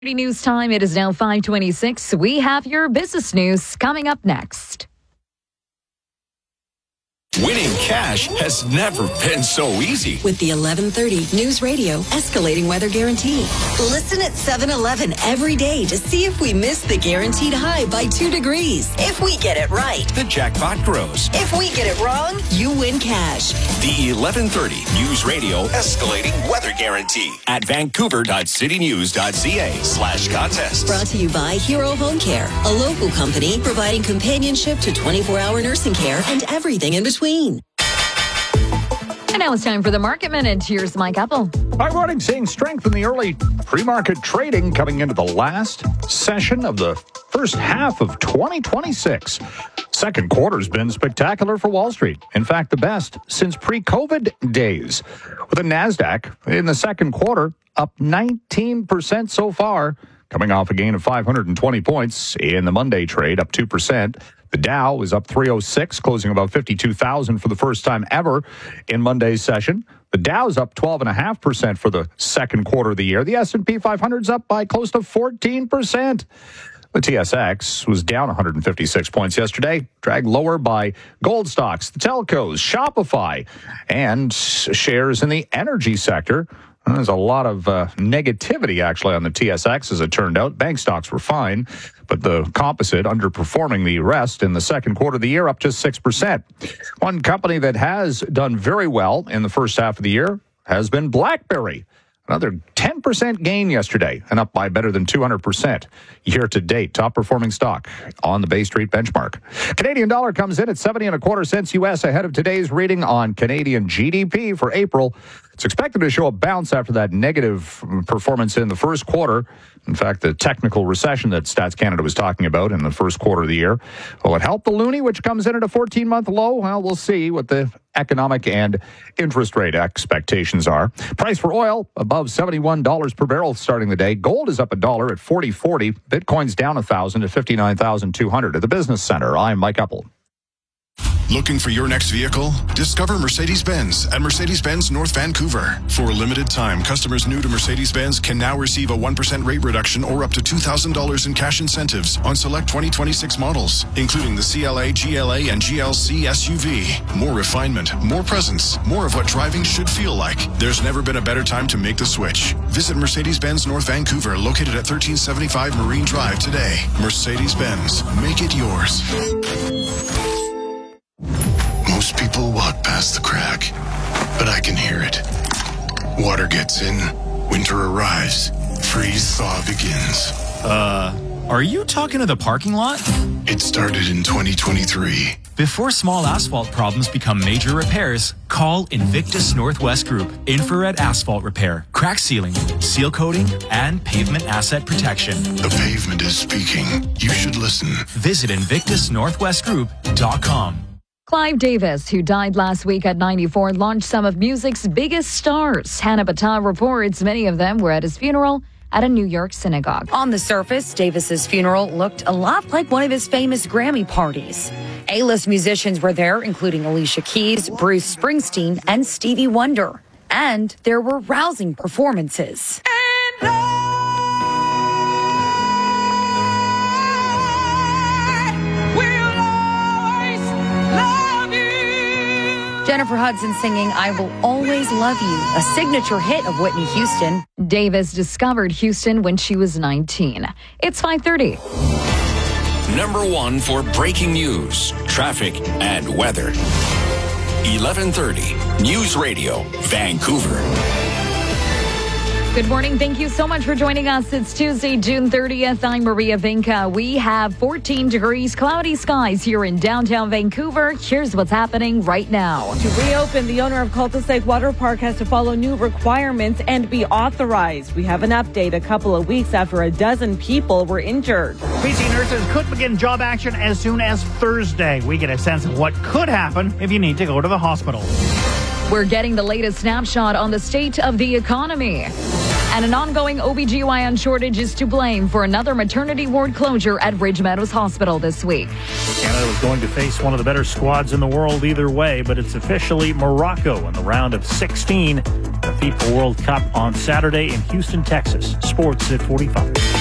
News time. It is now 5:26. We have your business news coming up next. Winning cash has never been so easy. With the 1130 News Radio Escalating Weather Guarantee. Listen at 7-Eleven every day to see if we miss the guaranteed high by 2 degrees. If we get it right, the jackpot grows. If we get it wrong, you win cash. The 1130 News Radio Escalating Weather Guarantee at vancouver.citynews.ca/contest. Brought to you by Hero Home Care, a local company providing companionship to 24-hour nursing care and everything in between. And now it's time for the Market Minute. Here's Mike Apple. Hi, morning. Seeing strength in the early pre-market trading coming into the last session of the first half of 2026. Second quarter's been spectacular for Wall Street. In fact, the best since pre-COVID days. With the NASDAQ in the second quarter up 19% so far, coming off a gain of 520 points in the Monday trade, up 2%. The Dow is up 306, closing about 52,000 for the first time ever in Monday's session. The Dow's up 12.5% for the second quarter of the year. The S&P 500's up by close to 14%. The TSX was down 156 points yesterday, dragged lower by gold stocks, the telcos, Shopify, and shares in the energy sector. There's a lot of negativity, actually, on the TSX, as it turned out. Bank stocks were fine, but the composite underperforming the rest in the second quarter of the year, up just 6%. One company that has done very well in the first half of the year has been BlackBerry. Another 10% gain yesterday and up by better than 200% year to date. Top performing stock on the Bay Street benchmark. Canadian dollar comes in at 70.25 cents US ahead of today's reading on Canadian GDP for April. It's expected to show a bounce after that negative performance in the first quarter. In fact, the technical recession that Stats Canada was talking about in the first quarter of the year. Will it help the loonie, which comes in at a 14-month low? Well, we'll see what the economic and interest rate expectations are. Price for oil above $71 per barrel starting the day. Gold is up $1 at $40.40. Bitcoin's down 1,000 at 59,200. At the Business Center, I'm Mike Apple. Looking for your next vehicle? Discover Mercedes-Benz at Mercedes-Benz North Vancouver. For a limited time, customers new to Mercedes-Benz can now receive a 1% rate reduction or up to $2,000 in cash incentives on select 2026 models, including the CLA, GLA, and GLC SUV. More refinement, more presence, more of what driving should feel like. There's never been a better time to make the switch. Visit Mercedes-Benz North Vancouver, located at 1375 Marine Drive today. Mercedes-Benz, make it yours. Most people walk past the crack, but I can hear it. Water gets in, winter arrives, freeze-thaw begins. Are you talking to the parking lot? It started in 2023. Before small asphalt problems become major repairs, call Invictus Northwest Group. Infrared asphalt repair, crack sealing, seal coating, and pavement asset protection. The pavement is speaking. You should listen. Visit InvictusNorthwestGroup.com. Clive Davis, who died last week at 94, launched some of music's biggest stars. Hannah Battah reports many of them were at his funeral at a New York synagogue. On the surface, Davis's funeral looked a lot like one of his famous Grammy parties. A-list musicians were there, including Alicia Keys, Bruce Springsteen, and Stevie Wonder. And there were rousing performances. Jennifer Hudson singing I Will Always Love You, a signature hit of Whitney Houston. Davis discovered Houston when she was 19. It's 5:30. Number one for breaking news, traffic, and weather. 1130 News Radio, Vancouver. Good morning. Thank you so much for joining us. It's Tuesday, June 30th. I'm Maria Vinca. We have 14 degrees, cloudy skies here in downtown Vancouver. Here's what's happening right now. To reopen, the owner of Cultus Lake Water Park has to follow new requirements and be authorized. We have an update a couple of weeks after a dozen people were injured. BC nurses could begin job action as soon as Thursday. We get a sense of what could happen if you need to go to the hospital. We're getting the latest snapshot on the state of the economy. And an ongoing OBGYN shortage is to blame for another maternity ward closure at Ridge Meadows Hospital this week. Canada was going to face one of the better squads in the world either way, but it's officially Morocco in the round of 16 the FIFA World Cup on Saturday in Houston, Texas. Sports at 45.